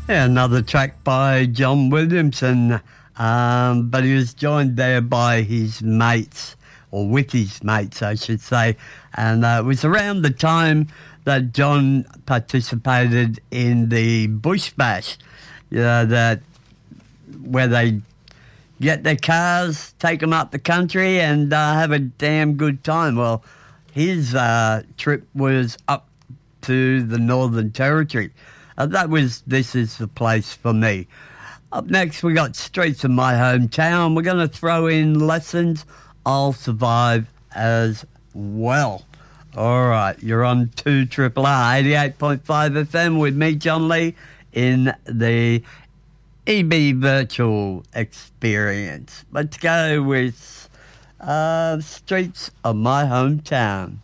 Yeah, another track by John Williamson, but he was joined there by his mates, or with his mates, I should say, and it was around the time that John participated in the Bush Bash, that where they get their cars, take them up the country, and have a damn good time. Well, his trip was up to the Northern Territory. This is the place for me. Up next, we got Streets of My Hometown. We're going to throw in Lessons, I'll Survive as well. All right, you're on 2 Triple R 88.5 FM with me, John Lee, in the EB Virtual Experience. Let's go with Streets of My Hometown.